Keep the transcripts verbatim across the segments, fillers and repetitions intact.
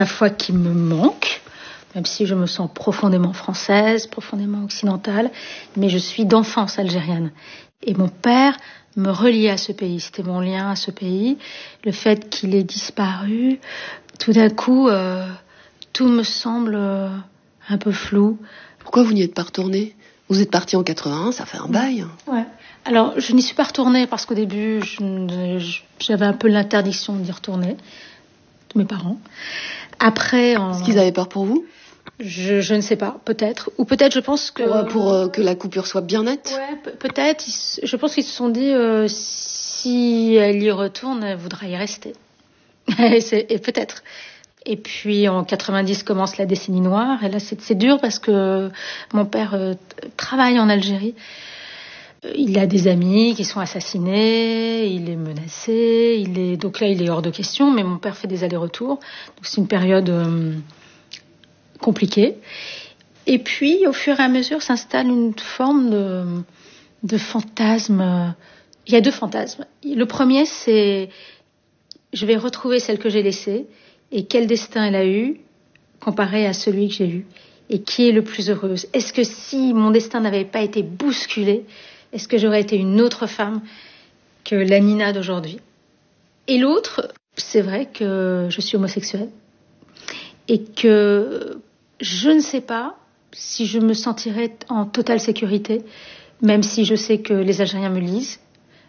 La foi qui me manque, même si je me sens profondément française, profondément occidentale, mais je suis d'enfance algérienne. Et mon père me reliait à ce pays, c'était mon lien à ce pays. Le fait qu'il ait disparu, tout d'un coup, euh, tout me semble euh, un peu flou. Pourquoi vous n'y êtes pas retourné ? Vous êtes parti en quatre-vingt-un, ça fait un bail. Ouais. Alors, je n'y suis pas retournée parce qu'au début, je, je, j'avais un peu l'interdiction d'y retourner, de mes parents. Après, en... Est-ce qu'ils avaient peur pour vous ? je, je ne sais pas, peut-être. Ou peut-être, je pense que... Pour, pour euh, que la coupure soit bien nette ? Ouais, pe- peut-être. Ils, je pense qu'ils se sont dit, euh, si elle y retourne, elle voudra y rester. et, c'est, et peut-être. Et puis, en quatre-vingt-dix, commence la décennie noire. Et là, c'est, c'est dur parce que mon père euh, travaille en Algérie. Il a des amis qui sont assassinés, il est menacé, il est... donc là il est hors de question, mais mon père fait des allers-retours, donc c'est une période euh, compliquée. Et puis au fur et à mesure s'installe une forme de, de fantasme. Il y a deux fantasmes. Le premier, c'est je vais retrouver celle que j'ai laissée et quel destin elle a eu comparé à celui que j'ai eu et qui est le plus heureuse. Est-ce que si mon destin n'avait pas été bousculé, est-ce que j'aurais été une autre femme que la Nina d'aujourd'hui ? Et l'autre, c'est vrai que je suis homosexuelle et que je ne sais pas si je me sentirais en totale sécurité, même si je sais que les Algériens me lisent.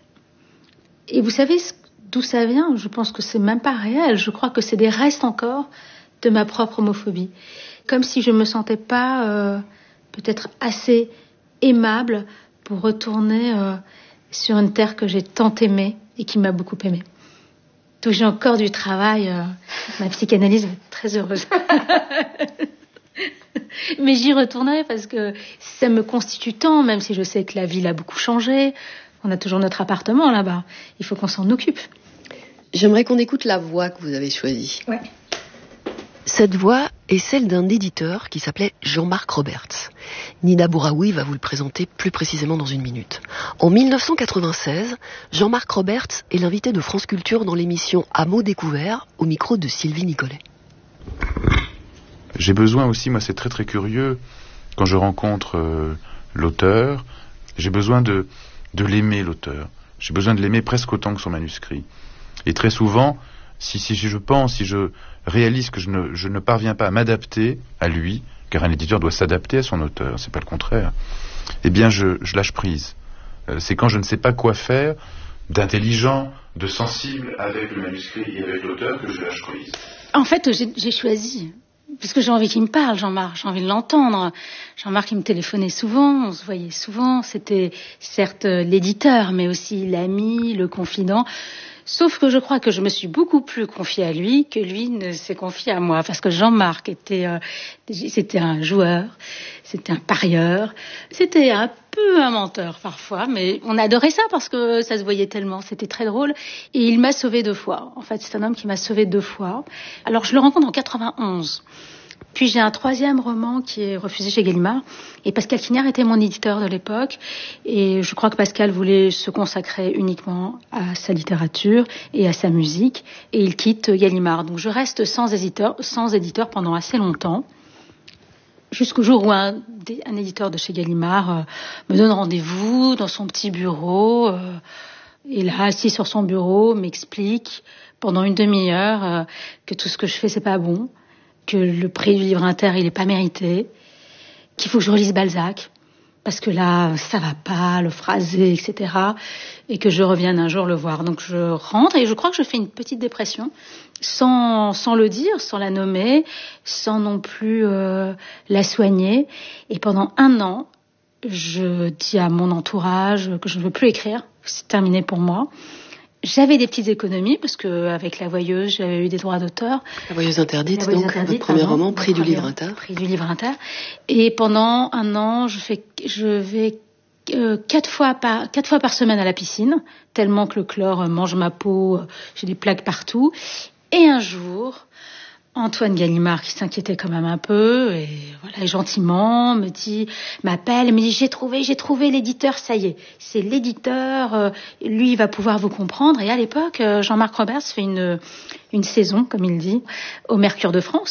Et vous savez d'où ça vient ? Je pense que c'est même pas réel. Je crois que c'est des restes encore de ma propre homophobie. Comme si je me sentais pas euh, peut-être assez aimable pour retourner euh, sur une terre que j'ai tant aimée et qui m'a beaucoup aimée. Donc j'ai encore du travail. Euh, ma psychanalyse est très heureuse. Mais j'y retournerai parce que ça me constitue tant, même si je sais que la ville a beaucoup changé. On a toujours notre appartement là-bas. Il faut qu'on s'en occupe. J'aimerais qu'on écoute la voix que vous avez choisie. Ouais. Cette voix est celle d'un éditeur qui s'appelait Jean-Marc Roberts. Nina Bouraoui va vous le présenter plus précisément dans une minute. En dix-neuf cent quatre-vingt-seize, Jean-Marc Roberts est l'invité de France Culture dans l'émission À mots découverts, au micro de Sylvie Nicolet. J'ai besoin aussi, moi c'est très très curieux, quand je rencontre euh, l'auteur, j'ai besoin de, de l'aimer l'auteur. J'ai besoin de l'aimer presque autant que son manuscrit. Et très souvent, si, si je pense, si je réalise que je ne, je ne parviens pas à m'adapter à lui, car un éditeur doit s'adapter à son auteur, c'est pas le contraire, eh bien je, je lâche prise. Euh, c'est quand je ne sais pas quoi faire d'intelligent, de sensible avec le manuscrit et avec l'auteur que je lâche prise. En fait, j'ai, j'ai choisi. Parce que j'ai envie qu'il me parle, Jean-Marc, j'ai envie de l'entendre. Jean-Marc, il me téléphonait souvent, on se voyait souvent. C'était certes l'éditeur, mais aussi l'ami, le confident. Sauf que je crois que je me suis beaucoup plus confiée à lui que lui ne s'est confié à moi. Parce que Jean-Marc était, euh, c'était un joueur, c'était un parieur, c'était un peu un menteur parfois, mais on adorait ça parce que ça se voyait tellement, c'était très drôle. Et il m'a sauvée deux fois. En fait, c'est un homme qui m'a sauvée deux fois. Alors, je le rencontre en quatre-vingt-onze. Puis j'ai un troisième roman qui est refusé chez Gallimard. Et Pascal Quignard était mon éditeur de l'époque. Et je crois que Pascal voulait se consacrer uniquement à sa littérature et à sa musique. Et il quitte Gallimard. Donc je reste sans éditeur, sans éditeur pendant assez longtemps. Jusqu'au jour où un, un éditeur de chez Gallimard euh, me donne rendez-vous dans son petit bureau. Euh, et là, assis sur son bureau, m'explique pendant une demi-heure euh, que tout ce que je fais, c'est pas bon. Que le prix du livre inter, il est pas mérité, qu'il faut que je relise Balzac, parce que là, ça va pas, le phrasé, et cetera, et que je revienne un jour le voir. Donc je rentre et je crois que je fais une petite dépression, sans, sans le dire, sans la nommer, sans non plus euh, la soigner. Et pendant un an, je dis à mon entourage que je ne veux plus écrire, que c'est terminé pour moi. J'avais des petites économies parce que avec La Voyeuse, j'avais eu des droits d'auteur. La Voyeuse interdite, La Voyeuse donc interdite, votre premier pardon, roman, prix du livre inter. inter. Prix du livre inter. Et pendant un an, je fais, je vais euh, quatre fois par quatre fois par semaine à la piscine, tellement que le chlore mange ma peau, j'ai des plaques partout. Et un jour, Antoine Gallimard, qui s'inquiétait quand même un peu, et voilà, et gentiment me dit, m'appelle, me dit, j'ai trouvé, j'ai trouvé l'éditeur, ça y est, c'est l'éditeur, euh, lui, il va pouvoir vous comprendre. Et à l'époque, euh, Jean-Marc Roberts fait une, une saison, comme il dit, au Mercure de France.